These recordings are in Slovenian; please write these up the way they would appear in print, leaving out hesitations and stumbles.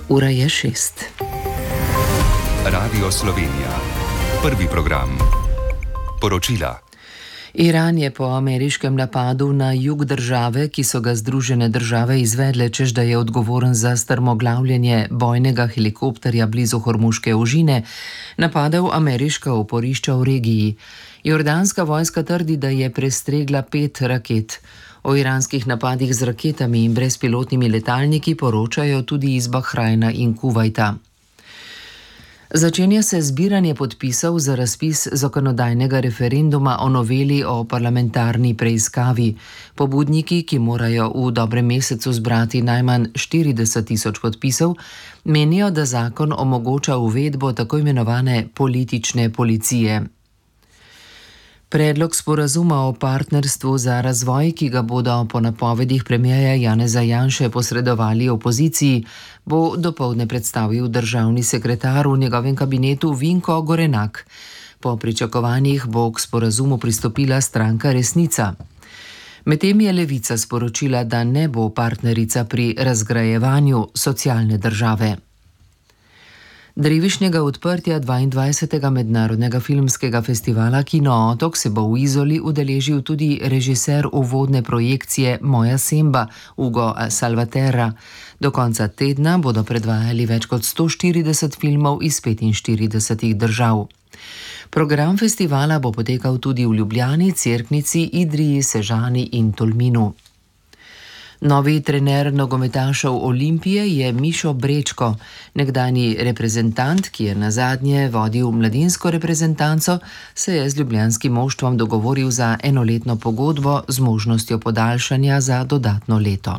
Ura je 6. Radio Slovenija. Prvi program. Poročila. Iran je po ameriškem napadu na jug države, ki so ga Združene države izvedle, češ da je odgovoren za strmoglavljenje bojnega helikopterja blizu Hormuške ožine, napadel ameriška oporišča v regiji. Jordanska vojska trdi, da je prestregla 5 raket. O iranskih napadih z raketami in brezpilotnimi letalniki poročajo tudi iz Bahrajna in Kuvajta. Začenja se zbiranje podpisov za razpis zakonodajnega referenduma o noveli o parlamentarni preiskavi. Pobudniki, ki morajo v dobrem mesecu zbrati najmanj 40.000 podpisov, menijo, da zakon omogoča uvedbo tako imenovane politične policije. Predlog sporazuma o partnerstvu za razvoj, ki ga bodo po napovedih premierja Janeza Janše posredovali opoziciji, bo dopoldne predstavil državni sekretar v njegovem kabinetu Vinko Gorenak. Po pričakovanjih bo k sporazumu pristopila stranka Resnica. Medtem je Levica sporočila, da ne bo partnerica pri razgrajevanju socialne države. Drevišnjega odprtja 22. mednarodnega filmskega festivala Kino Otok se bo v Izoli udeležil tudi režiser uvodne projekcije Moja Semba Ugo Salvaterra. Do konca tedna bodo predvajali več kot 140 filmov iz 45 držav. Program festivala bo potekal tudi v Ljubljani, Cerknici, Idriji, Sežani in Tolminu. Novi trener nogometašev Olimpije je Mišo Brečko, nekdanji reprezentant, ki je nazadnje vodil mladinsko reprezentanco, se je z ljubljanskim moštvom dogovoril za enoletno pogodbo z možnostjo podaljšanja za dodatno leto.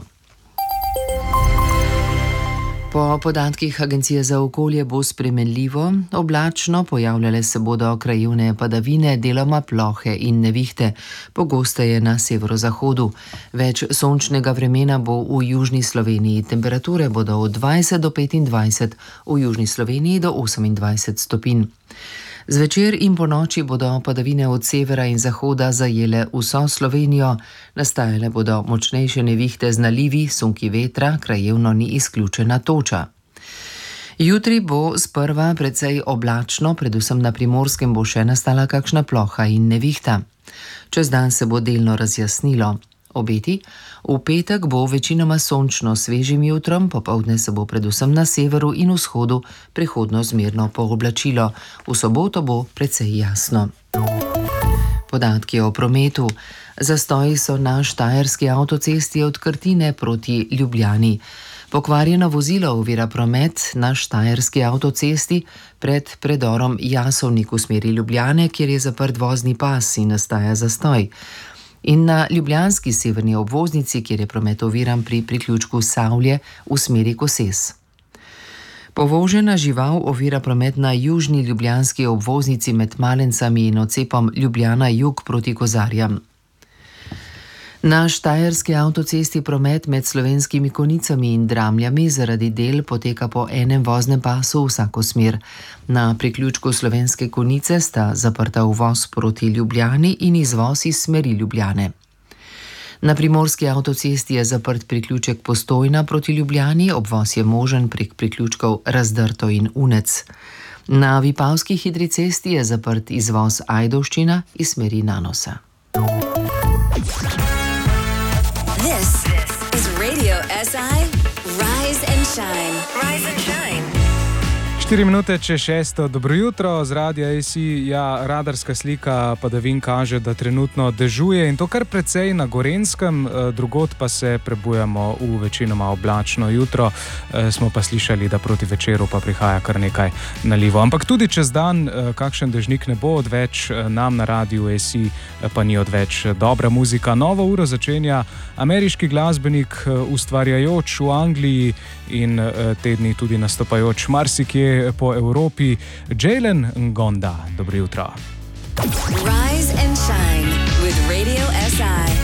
Po podatkih Agencije za okolje bo spremenljivo, oblačno, pojavljale se bodo krajevne padavine, deloma plohe in nevihte, pogosteje na severozahodu. Več sončnega vremena bo v južni Sloveniji, temperature bodo od 20 do 25, v južni Sloveniji do 28 stopinj. Zvečer in po noči bodo padavine od severa in zahoda zajele vso Slovenijo, nastajale bodo močnejše nevihte z nalivi, sunki vetra, krajevno ni izključena toča. Jutri bo sprva precej oblačno, predvsem na Primorskem bo še nastala kakšna ploha in nevihta. Čez dan se bo delno razjasnilo. Obeti: v petek bo večinoma sončno s svežim jutrom, popoldne se bo predvsem na severu in vzhodu prehodno zmerno pooblačilo. V soboto bo precej jasno. Podatki o prometu. Zastoji so na štajerski avtocesti od Krtine proti Ljubljani. Pokvarjeno vozilo ovira promet na štajerski avtocesti pred predorom Jasovnik v smeri Ljubljane, kjer je zaprt vozni pas in nastaja zastoj. In na ljubljanski severni obvoznici, kjer je promet oviran pri priključku Savlje v smeri Koses. Povožena žival ovira promet na južni ljubljanski obvoznici med Malencami in odcepom Ljubljana jug proti Kozarjam. Na štajerski avtocesti promet med Slovenskimi Konicami in Dramljami zaradi del poteka po enem voznem pasu v vsako smer. Na priključku Slovenske Konice sta zaprta uvoz proti Ljubljani in izvoz iz smeri Ljubljane. Na primorski avtocesti je zaprt priključek Postojna proti Ljubljani, obvoz je možen prek priključkov Razdrto in Unec. Na Vipavski hitri cesti je zaprt izvoz Ajdovščina iz smeri Nanosa. This is Radio SI Rise and Shine. Rise and Shine. 4 minute čez 6. Dobro jutro, z Radia SI. Ja, radarska slika padavin kaže, da trenutno dežuje in to kar precej na Gorenjskem, drugod pa se prebujamo v večinoma oblačno jutro. Smo pa slišali, da proti večeru pa prihaja kar nekaj nalivo. Ampak tudi čez dan kakšen dežnik ne bo odveč, nam na Radiu SI pa ni odveč dobra muzika. Novo uro začenja ameriški glasbenik, ustvarjajoč v Angliji in tedni tudi nastopajoč marsikje po Evropi, Jalen Ngonda. Dobro jutro. Rise and Shine with Radio SI.